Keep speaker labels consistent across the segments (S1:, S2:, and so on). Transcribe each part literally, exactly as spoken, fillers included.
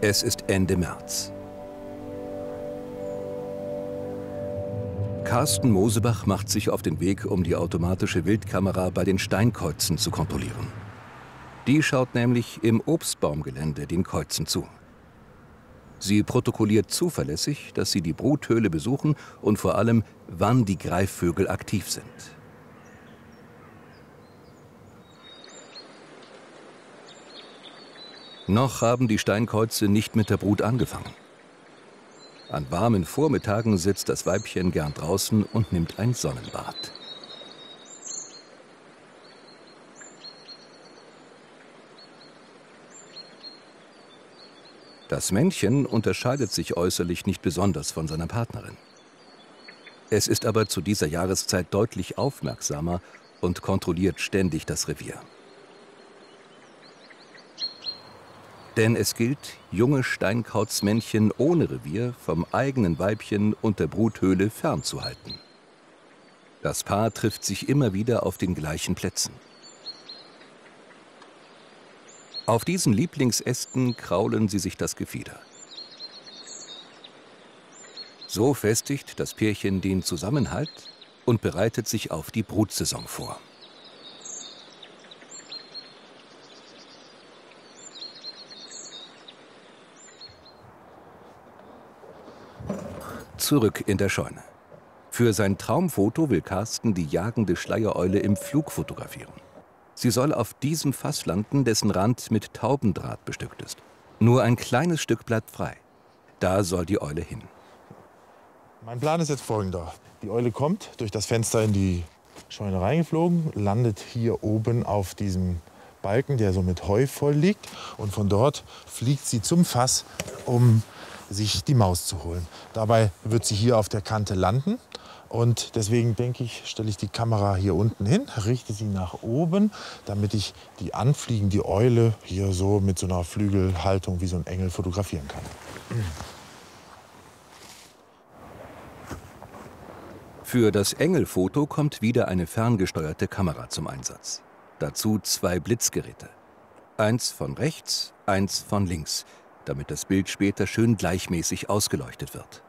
S1: Es ist Ende März. Carsten Mosebach macht sich auf den Weg, um die automatische Wildkamera bei den Steinkäuzen zu kontrollieren. Die schaut nämlich im Obstbaumgelände den Käuzen zu. Sie protokolliert zuverlässig, dass sie die Bruthöhle besuchen und vor allem, wann die Greifvögel aktiv sind. Noch haben die Steinkäuze nicht mit der Brut angefangen. An warmen Vormittagen sitzt das Weibchen gern draußen und nimmt ein Sonnenbad. Das Männchen unterscheidet sich äußerlich nicht besonders von seiner Partnerin. Es ist aber zu dieser Jahreszeit deutlich aufmerksamer und kontrolliert ständig das Revier. Denn es gilt, junge Steinkautsmännchen ohne Revier vom eigenen Weibchen und der Bruthöhle fernzuhalten. Das Paar trifft sich immer wieder auf den gleichen Plätzen. Auf diesen Lieblingsästen kraulen sie sich das Gefieder. So festigt das Pärchen den Zusammenhalt und bereitet sich auf die Brutsaison vor. Zurück in der Scheune. Für sein Traumfoto will Carsten die jagende Schleiereule im Flug fotografieren. Sie soll auf diesem Fass landen, dessen Rand mit Taubendraht bestückt ist. Nur ein kleines Stück bleibt frei. Da soll die Eule hin.
S2: Mein Plan ist jetzt folgender. Die Eule kommt durch das Fenster in die Scheune reingeflogen, landet hier oben auf diesem Balken, der so mit Heu voll liegt. Und von dort fliegt sie zum Fass, um sich die Maus zu holen. Dabei wird sie hier auf der Kante landen. Und deswegen denke ich, stelle ich die Kamera hier unten hin, richte sie nach oben, damit ich die anfliegende Eule hier so mit so einer Flügelhaltung wie so ein Engel fotografieren kann.
S1: Für das Engelfoto kommt wieder eine ferngesteuerte Kamera zum Einsatz. Dazu zwei Blitzgeräte. Eins von rechts, eins von links, damit das Bild später schön gleichmäßig ausgeleuchtet wird.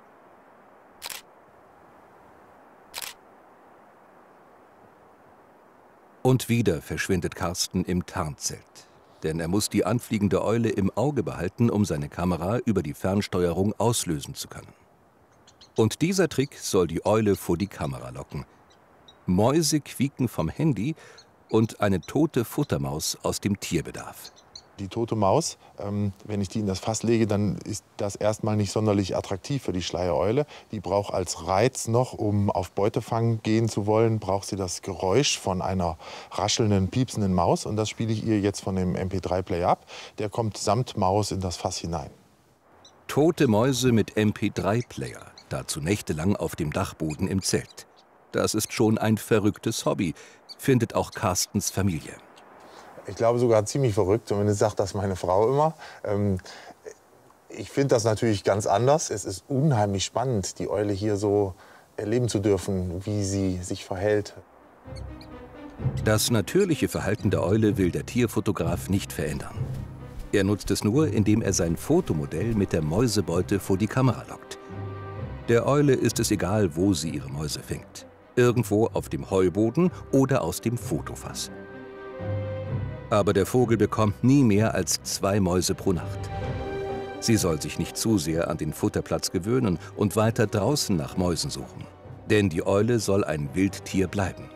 S1: Und wieder verschwindet Carsten im Tarnzelt. Denn er muss die anfliegende Eule im Auge behalten, um seine Kamera über die Fernsteuerung auslösen zu können. Und dieser Trick soll die Eule vor die Kamera locken. Mäuse quieken vom Handy und eine tote Futtermaus aus dem Tierbedarf.
S2: Die tote Maus, ähm, wenn ich die in das Fass lege, dann ist das erstmal nicht sonderlich attraktiv für die Schleiereule. Die braucht als Reiz noch, um auf Beutefang gehen zu wollen, braucht sie das Geräusch von einer raschelnden, piepsenden Maus. Und das spiele ich ihr jetzt von dem M P drei Player ab. Der kommt samt Maus in das Fass hinein.
S1: Tote Mäuse mit M P drei Player, dazu nächtelang auf dem Dachboden im Zelt. Das ist schon ein verrücktes Hobby, findet auch Carstens Familie.
S2: Ich glaube sogar ziemlich verrückt, zumindest sagt das meine Frau immer. Ähm, ich finde das natürlich ganz anders. Es ist unheimlich spannend, die Eule hier so erleben zu dürfen, wie sie sich verhält.
S1: Das natürliche Verhalten der Eule will der Tierfotograf nicht verändern. Er nutzt es nur, indem er sein Fotomodell mit der Mäusebeute vor die Kamera lockt. Der Eule ist es egal, wo sie ihre Mäuse fängt. Irgendwo auf dem Heuboden oder aus dem Fotofass. Aber der Vogel bekommt nie mehr als zwei Mäuse pro Nacht. Sie soll sich nicht zu sehr an den Futterplatz gewöhnen und weiter draußen nach Mäusen suchen. Denn die Eule soll ein Wildtier bleiben.